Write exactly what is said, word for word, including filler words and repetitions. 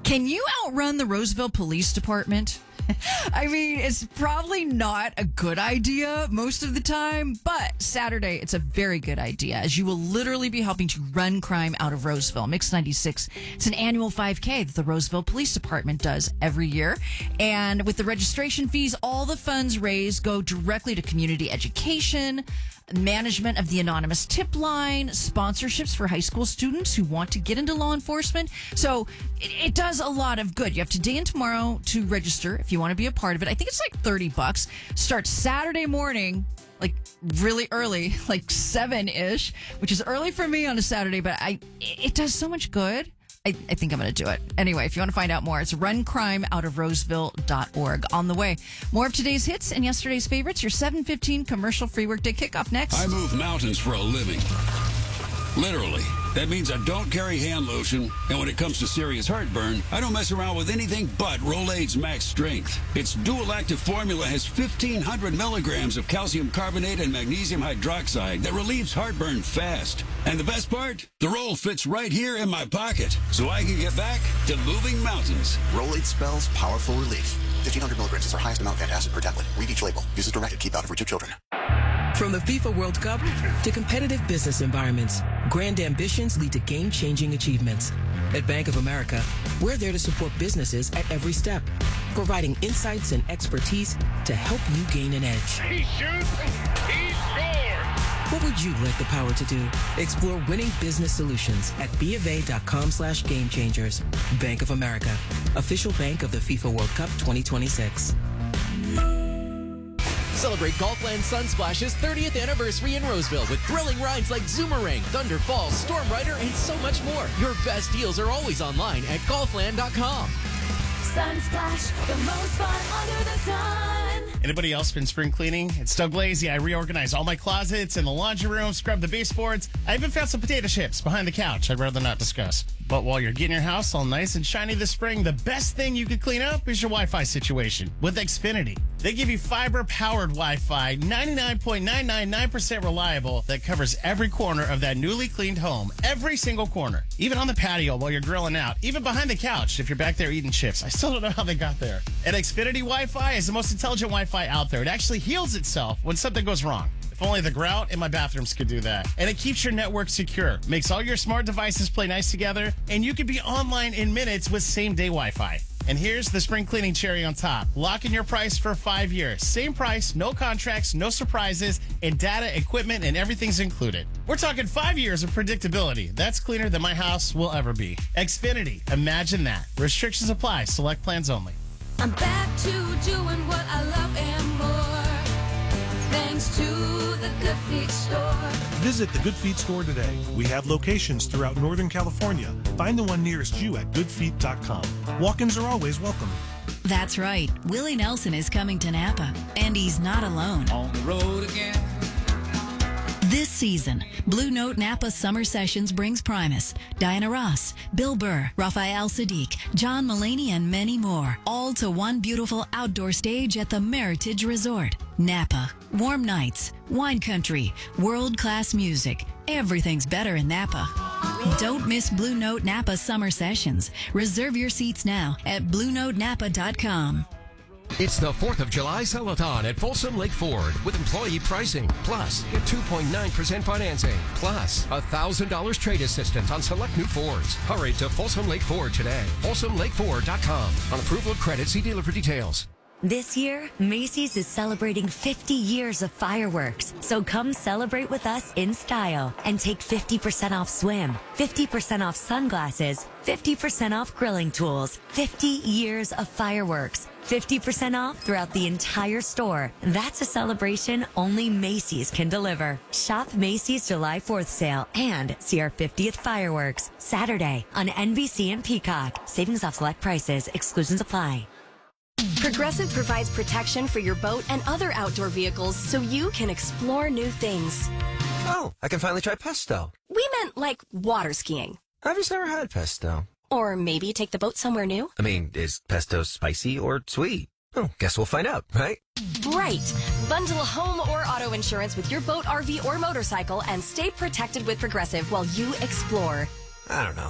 Can you outrun the Roseville Police Department? I mean, it's probably not a good idea most of the time, but Saturday, it's a very good idea, as you will literally be helping to run crime out of Roseville. Mix ninety-six, it's an annual five K that the Roseville Police Department does every year. And with the registration fees, all the funds raised go directly to community education, management of the anonymous tip line, sponsorships for high school students who want to get into law enforcement. So it, it does a lot of good. You have today and tomorrow to register if you want to be a part of it. I think it's like thirty bucks. Starts Saturday morning, like really early, like seven ish, which is early for me on a Saturday, but I it does so much good. I, I think I'm going to do it. Anyway, if you want to find out more, it's run crime out of roseville dot org. On the way, more of today's hits and yesterday's favorites. Your seven fifteen commercial free workday kickoff next. I move mountains for a living. Literally. That means I don't carry hand lotion, and when it comes to serious heartburn, I don't mess around with anything but Rolaids Max Strength. Its dual-active formula has fifteen hundred milligrams of calcium carbonate and magnesium hydroxide that relieves heartburn fast. And the best part? The roll fits right here in my pocket, so I can get back to moving mountains. Rolaids spells powerful relief. fifteen hundred milligrams is our highest amount of antacid per tablet. Read each label. Use as directed. Keep out of reach of children. From the FIFA World Cup to competitive business environments, grand ambitions lead to game-changing achievements. At Bank of America, we're there to support businesses at every step, providing insights and expertise to help you gain an edge. He shoots, he scores! What would you like the power to do? Explore winning business solutions at bofa.com slash game changers. Bank of America, official bank of the FIFA World Cup twenty twenty-six. Celebrate Golfland Sunsplash's thirtieth anniversary in Roseville with thrilling rides like Zoomerang, Thunder Falls, Storm Rider, and so much more. Your best deals are always online at golfland dot com. Sunsplash, the most fun under the sun. Anybody else been spring cleaning? It's Doug Lazy. I reorganized all my closets and the laundry room, scrubbed the baseboards. I even found some potato chips behind the couch I'd rather not discuss. But while you're getting your house all nice and shiny this spring, the best thing you could clean up is your Wi-Fi situation with Xfinity. They give you fiber-powered Wi-Fi, ninety-nine point nine nine nine percent reliable, that covers every corner of that newly cleaned home. Every single corner. Even on the patio while you're grilling out. Even behind the couch if you're back there eating chips. I still don't know how they got there. And Xfinity Wi-Fi is the most intelligent Wi-Fi out there. It actually heals itself when something goes wrong. If only the grout in my bathrooms could do that. And it keeps your network secure, makes all your smart devices play nice together, and you can be online in minutes with same-day Wi-Fi. And here's the spring cleaning cherry on top. Lock in your price for five years. Same price, no contracts, no surprises, and data, equipment, and everything's included. We're talking five years of predictability. That's cleaner than my house will ever be. Xfinity, imagine that. Restrictions apply. Select plans only. I'm back to doing what I love and more, thanks to the Good Feet store. Visit the Good Feet store today. We have locations throughout Northern California. Find the one nearest you at good feet dot com. Walk-ins are always welcome. That's right. Willie Nelson is coming to Napa, and he's not alone. On the road again. This season, Blue Note Napa Summer Sessions brings Primus, Diana Ross, Bill Burr, Raphael Sadiq, John Mulaney, and many more, all to one beautiful outdoor stage at the Meritage Resort. Napa. Warm nights, wine country, world-class music. Everything's better in Napa. Don't miss Blue Note Napa Summer Sessions. Reserve your seats now at blue note napa dot com. It's the fourth of July Sell-a-thon at Folsom Lake Ford with employee pricing. Plus, get two point nine percent financing. Plus, one thousand dollars trade assistance on select new Fords. Hurry to Folsom Lake Ford today. folsom lake ford dot com. On approval of credit, see dealer for details. This year, Macy's is celebrating fifty years of fireworks. So come celebrate with us in style and take fifty percent off swim, fifty percent off sunglasses, fifty percent off grilling tools, fifty years of fireworks, fifty percent off throughout the entire store. That's a celebration only Macy's can deliver. Shop Macy's July fourth sale and see our fiftieth fireworks Saturday on N B C and Peacock. Savings off select prices. Exclusions apply. Progressive provides protection for your boat and other outdoor vehicles so you can explore new things. Oh, I can finally try pesto. We meant like water skiing. I've just never had pesto. Or maybe take the boat somewhere new. I mean, is pesto spicy or sweet? Oh, guess we'll find out, right? Right. Bundle home or auto insurance with your boat, R V, or motorcycle and stay protected with Progressive while you explore. I don't know.